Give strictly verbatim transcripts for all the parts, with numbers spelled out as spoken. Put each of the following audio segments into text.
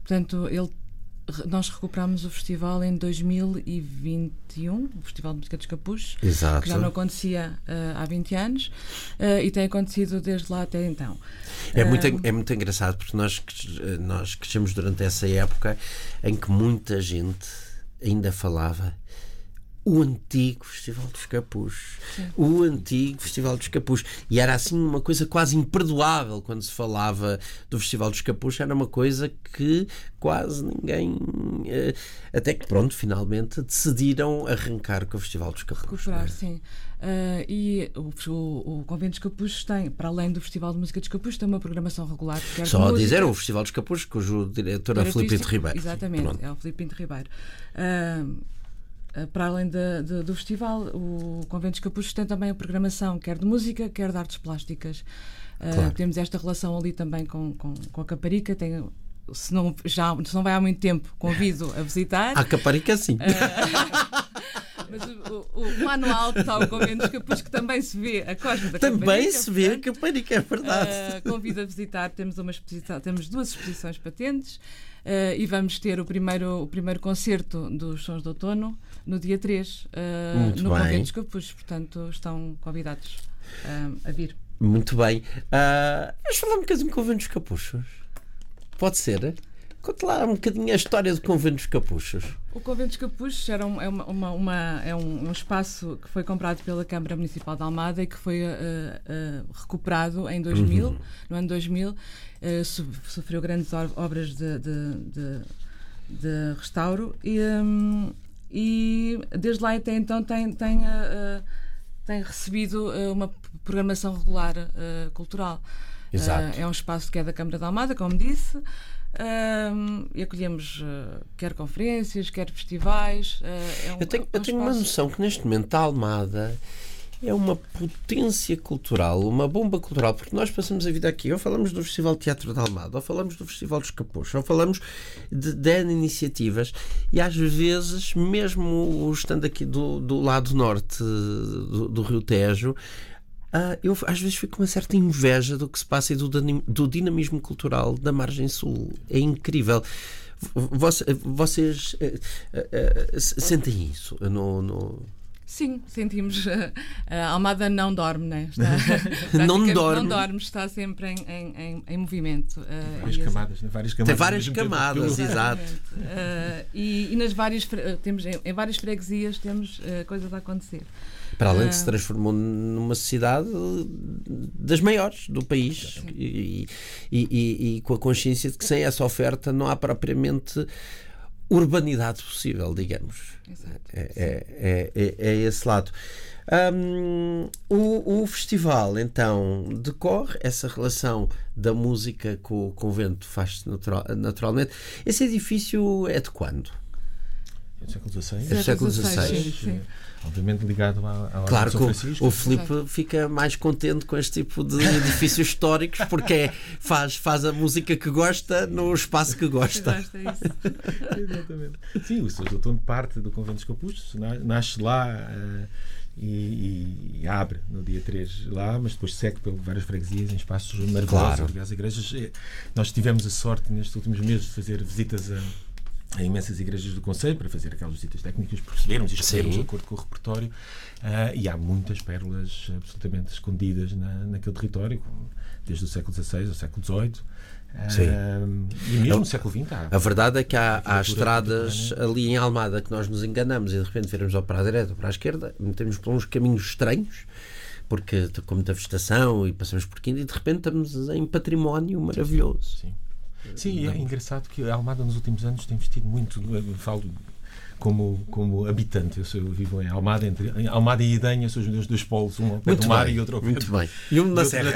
Portanto, ele, nós recuperámos o festival em dois mil e vinte e um, o Festival de Música dos Capuchos, Exato. que já não acontecia uh, há vinte anos, uh, e tem acontecido desde lá até então. É muito, é muito engraçado, porque nós, nós crescemos durante essa época em que muita gente ainda falava o antigo Festival dos Capuchos. Sim. O antigo Festival dos Capuchos. E era assim uma coisa quase imperdoável quando se falava do Festival dos Capuchos. Era uma coisa que quase ninguém... Até que, pronto, finalmente decidiram arrancar com o Festival dos Capuchos. Recuperar, é? Sim. Uh, e o, o, o Convento dos Capuchos tem, para além do Festival de Música dos Capuchos, tem uma programação regular. Só a dizer, o Festival dos Capuchos, cujo diretor é o Filipe Pinto Ribeiro. Exatamente, pronto. É o Filipe Pinto Ribeiro. Uh, Para além de, de, do festival, o Convento dos Capuchos tem também a programação, quer de música, quer de artes plásticas. Claro. Uh, temos esta relação ali também com, com, com a Caparica. Tem, se, não, já, se não vai há muito tempo, convido a visitar. A Caparica, sim. Uh, mas o, o, o, lá no alto está o Convento dos Capuchos, que também se vê a Cosme da Caparica. Também se vê a Caparica, é verdade. Uh, convido a visitar. Temos, uma exposição, temos duas exposições patentes. Uh, e vamos ter o primeiro, o primeiro concerto dos Sons de Outono no dia três, uh, no Convento dos Capuchos. Portanto, estão convidados uh, a vir. Muito bem. Uh, vamos falar um bocadinho do Convento dos Capuchos? Pode ser? Conte lá um bocadinho a história do Convento dos Capuchos. O Convento dos Capuchos era um, é, uma, uma, uma, é um, um espaço que foi comprado pela Câmara Municipal de Almada e que foi uh, uh, recuperado em dois mil, uhum. no ano dois mil. Uh, sofreu grandes obras de, de, de, de restauro e, um, e desde lá até então tem, tem, uh, tem recebido uh, uma programação regular uh, cultural. Exato. Uh, é um espaço que é da Câmara de Almada, como disse. Um, e acolhemos uh, quer conferências, quer festivais. Uh, é um, eu tenho, é um eu tenho uma noção que neste momento a Almada é uma potência cultural, uma bomba cultural, porque nós passamos a vida aqui, ou falamos do Festival de Teatro de Almada, ou falamos do Festival dos Capuchos, ou falamos de, de iniciativas, e às vezes, mesmo estando aqui do, do lado norte do, do Rio Tejo, Uh, eu às vezes fico com uma certa inveja do que se passa e do, do dinamismo cultural da margem sul. É incrível. Vocês, vocês uh, uh, uh, sentem isso? No, no... Sim, sentimos. A Almada não dorme, né? Está, está não dorme. Não dorme, está sempre em, em, em movimento. Uh, várias, camadas, né? várias camadas. Tem várias camadas, exato. Uh, e, e nas várias, temos, em, em várias freguesias temos uh, coisas a acontecer. Para além de se transformou numa cidade das maiores do país e, e, e, e com a consciência de que sem essa oferta não há propriamente urbanidade possível, digamos. Exato. É, é, é, é esse lado. Um, o, o festival, então, decorre, essa relação da música com o convento faz-se natural, naturalmente. Esse edifício é de quando? É do século dezasseis. É do século dezasseis. Sim, sim. Obviamente ligado à, à claro que São Francisco. O, o Filipe fica mais contente com este tipo de edifícios históricos porque é, faz, faz a música que gosta no espaço que gosta. Gosta isso. Exatamente. Sim, o São Doutor parte do Convento dos Capuchos, nasce lá uh, e, e abre no dia três lá, mas depois segue por várias freguesias em espaços maravilhosos. Claro. Aliás, igrejas, nós tivemos a sorte nestes últimos meses de fazer visitas a a imensas igrejas do Conselho para fazer aquelas visitas técnicas, percebermos e escolhermos de acordo com o repertório, uh, e há muitas pérolas absolutamente escondidas na, naquele território, desde o século dezasseis ao século dezoito, uh, e mesmo no século vinte. Há, a verdade é que há, há estradas ali em Almada que nós nos enganamos e de repente viramos ou para a direita ou para a esquerda, metemos por uns caminhos estranhos, porque com muita vegetação e passamos por aqui e de repente estamos em património maravilhoso. Sim. Sim, é engraçado que a Almada nos últimos anos tem investido muito, eu falo como, como habitante, eu, sou, eu vivo em Almada, entre em Almada e Idanha, são os meus dois polos, um ao pé do mar e outro ao pé muito bem. E um na serra.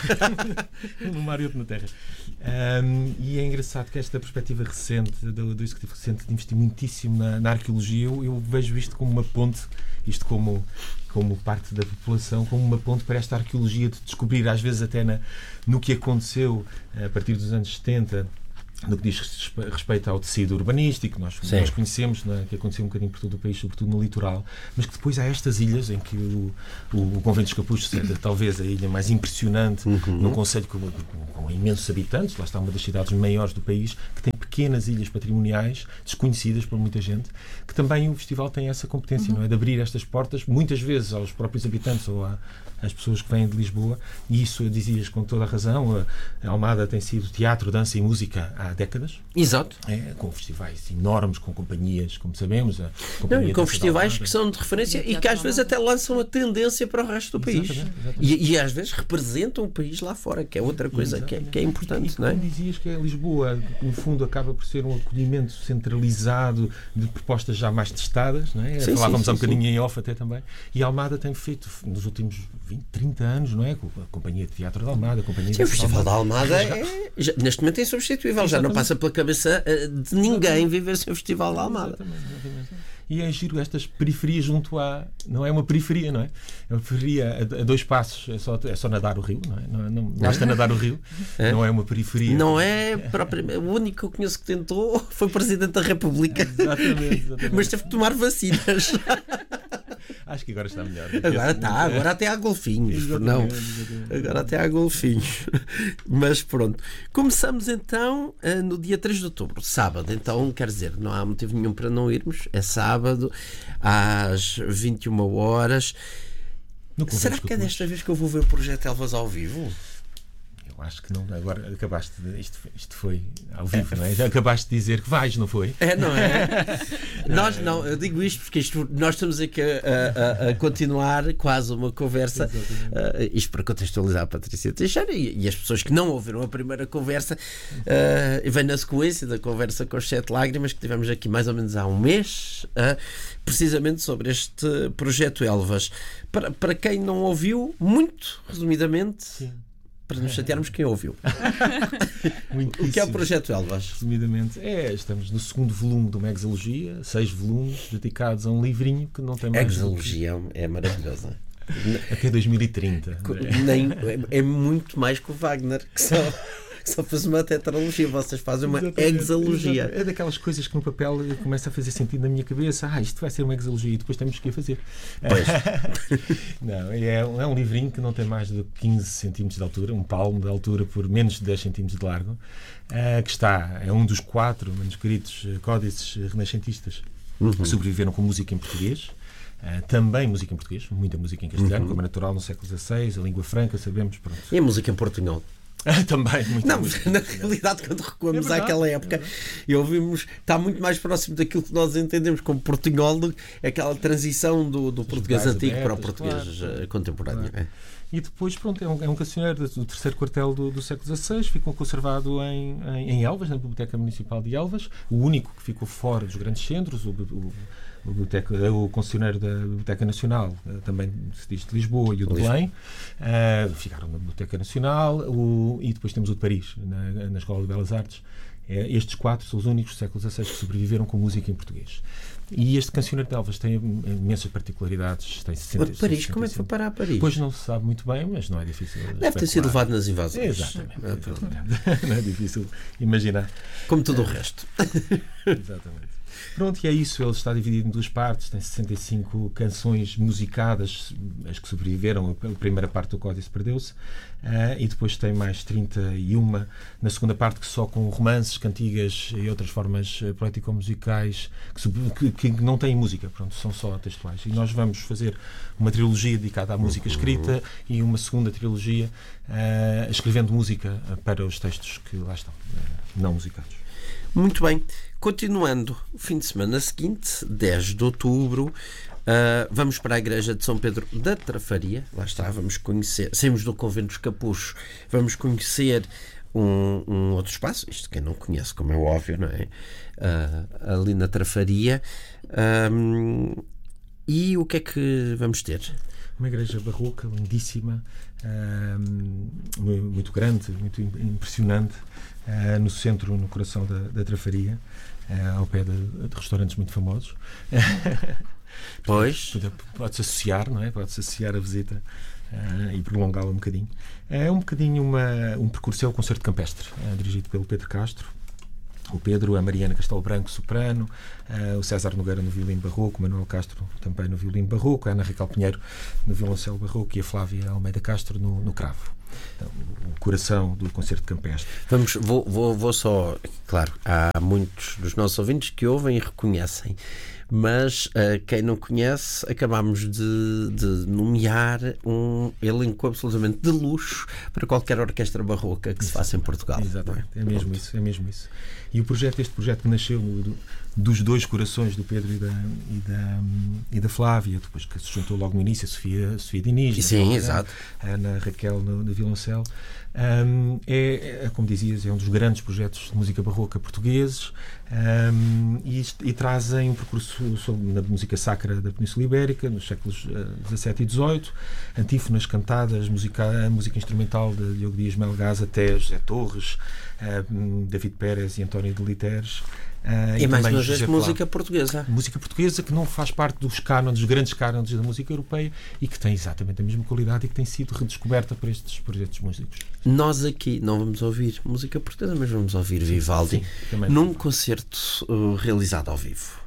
um no mar e outro na terra. Um, e é engraçado que esta perspectiva recente, do, do executivo recente, de investir muitíssimo na, na arqueologia, eu, eu vejo isto como uma ponte, isto como, como parte da população, como uma ponte para esta arqueologia de descobrir, às vezes até na, no que aconteceu a partir dos anos setenta, no que diz respeito ao tecido urbanístico, nós, nós conhecemos, né, que aconteceu um bocadinho por todo o país, sobretudo no litoral, mas que depois há estas ilhas em que o, o, o Convento dos Capuchos é talvez a ilha mais impressionante, uhum. num concelho com, com, com imensos habitantes, lá está uma das cidades maiores do país, que tem pequenas ilhas patrimoniais, desconhecidas por muita gente, que também o festival tem essa competência, uhum. não é? De abrir estas portas, muitas vezes aos próprios habitantes ou a as pessoas que vêm de Lisboa, e isso dizias com toda a razão. A Almada tem sido teatro, dança e música há décadas. Exato. É, com festivais enormes, com companhias, como sabemos. A Não, e com festivais que são de referência e, e que às vezes até lançam a tendência para o resto do país. Exatamente, exatamente. E, e às vezes representam o país lá fora, que é outra coisa que é, que é importante. E, não é? Como dizias que é Lisboa, no fundo, acaba por ser um acolhimento centralizado de propostas já mais testadas. Não é? Sim, Falávamos sim, sim, há um bocadinho sim. em off até também. E a Almada tem feito, nos últimos vinte, trinta anos, não é? Com a Companhia de Teatro da Almada, a Companhia Sim, de o Festival da Almada é, já, neste momento é insubstituível. Exatamente. Já não passa pela cabeça uh, de ninguém viver sem o Festival da Almada. Exatamente, exatamente. E é giro estas periferias junto à... Não é uma periferia, não é? É uma periferia a, a dois passos. É só, é só nadar o rio, não é? Não, não, basta nadar o rio. É? Não é uma periferia. Não é propriamente... O único que eu conheço que tentou foi o Presidente da República. Exatamente, exatamente. Mas teve que tomar vacinas. Acho que agora está melhor. Agora está, agora até há golfinhos. Exatamente, não. Exatamente. Agora até há golfinhos. Mas pronto. Começamos então no dia três de outubro, sábado. Então, quer dizer, não há motivo nenhum para não irmos. É sábado, às vinte e uma horas. Será que é desta vez que eu vou ver o Projeto Elvas ao vivo? Eu acho que não. Agora acabaste de. Isto, isto foi ao vivo, não é? Já acabaste de dizer que vais, não foi? É, não é? Nós, não, eu digo isto porque isto, nós estamos aqui a, a, a continuar quase uma conversa. Uh, isto para contextualizar a Patrícia Teixeira e, e as pessoas que não ouviram a primeira conversa, uh, vem na sequência da conversa com as Sete Lágrimas que tivemos aqui mais ou menos há um mês, uh, precisamente sobre este Projeto Elvas. Para, para quem não ouviu, muito resumidamente. Sim. Para nos chatearmos quem ouviu. O que é o Projeto Elvas? Resumidamente, é, estamos no segundo volume de uma exalogia, seis volumes dedicados a um livrinho que não tem mais. Exalogia que... é maravilhosa. Até dois mil e trinta. Nem, é, é muito mais que o Wagner, que só, que só faz uma tetralogia. Vocês fazem uma exalogia. Exatamente. É daquelas coisas que no papel começa a fazer sentido na minha cabeça. Ah, isto vai ser uma exalogia e depois temos que ir fazer. Pois. Não, é um, é um livrinho que não tem mais de quinze centímetros de altura, um palmo de altura por menos de dez centímetros de largo, uh, que está, é um dos quatro manuscritos códices renascentistas uhum. que sobreviveram com música em português. Uh, também música em português, muita música em castelhano, uhum. como é natural no século dezasseis, a língua franca, sabemos. Pronto. E a música em portunhol? Também, muito Não, mas na realidade, quando recuamos é àquela época, e ouvimos, está muito mais próximo daquilo que nós entendemos como portunhol, aquela transição do, do português antigo abertas, para o português claro, contemporâneo. Claro. É. E depois, pronto, é um, é um cancioneiro do terceiro quartel do, do século dezasseis, ficou conservado em, em, em Elvas, na Biblioteca Municipal de Elvas, o único que ficou fora dos grandes centros, o, o O, o concessionário da Biblioteca Nacional, também se diz de Lisboa, e o de Belém, uh, ficaram na Biblioteca Nacional, o, e depois temos o de Paris, na, na Escola de Belas Artes. É, estes quatro são os únicos do século dezasseis que sobreviveram com música em português. E este cancioneiro de Elvas tem imensas particularidades. Tem sessenta, o de Paris, como é que foi parar a Paris? Pois não se sabe muito bem, mas não é difícil. Deve especular. Ter sido levado nas invasões. Exatamente. É, não é difícil imaginar. Como tudo o resto. Exatamente. Pronto, e é isso. Ele está dividido em duas partes. Tem sessenta e cinco canções musicadas, as que sobreviveram. A primeira parte do Códice perdeu-se. Uh, e depois tem mais trinta e uma na segunda parte, que só com romances, cantigas e outras formas uh, poético-musicais que, que, que não têm música. Pronto, são só textuais. E nós vamos fazer uma trilogia dedicada à música escrita e uma segunda trilogia uh, escrevendo música para os textos que lá estão, uh, não musicados. Muito bem. Continuando, o fim de semana seguinte, dez de outubro, uh, vamos para a Igreja de São Pedro da Trafaria. Lá está, vamos conhecer, saímos do Convento dos Capuchos, vamos conhecer um, um outro espaço, isto quem não conhece, como é óbvio, não é? Uh, ali na Trafaria. Um, e o que é que vamos ter? Uma igreja barroca, lindíssima, um, muito grande, muito impressionante, uh, no centro, no coração da, da Trafaria, uh, ao pé de, de restaurantes muito famosos. Pois. Pode-se associar, não é? Pode-se associar a visita uh, e prolongá-la um bocadinho. É um bocadinho uma, um percurso, é o concerto campestre, uh, dirigido pelo Pedro Castro. o Pedro, a Mariana Castelo Branco, soprano, uh, o César Nogueira no violino barroco, o Manuel Castro também no violino barroco, a Ana Raquel Pinheiro no violoncelo barroco e a Flávia Almeida Castro no, no cravo. Então, o coração do concerto campestre. Vamos, vou, vou, vou só, claro, há muitos dos nossos ouvintes que ouvem e reconhecem, mas uh, quem não conhece, acabamos de, de nomear um elenco absolutamente de luxo para qualquer orquestra barroca que se faça em Portugal. Exatamente, é, é mesmo Pronto. isso, é mesmo isso. E o projeto, este projeto que nasceu do, dos dois corações do Pedro e da, e da, e da Flávia, depois que se juntou logo no início a Sofia, a Sofia Diniz, Sim, né? exato. A Ana Raquel no, no violoncelo, um, é, é, como dizias, é um dos grandes projetos de música barroca portugueses, um, e, e trazem um percurso sobre, na música sacra da Península Ibérica, nos séculos dezassete e dezoito, antífonas cantadas, música, música instrumental de Diogo Dias Melgaz até José Torres, uh, David Pérez e António de Literes. Uh, e, e mais uma vez José música portuguesa. Música portuguesa que não faz parte dos cânones, dos grandes cânones da música europeia e que tem exatamente a mesma qualidade e que tem sido redescoberta por estes, por estes músicos. Nós aqui não vamos ouvir música portuguesa, mas vamos ouvir Vivaldi Sim, sim, num concerto uh, realizado ao vivo.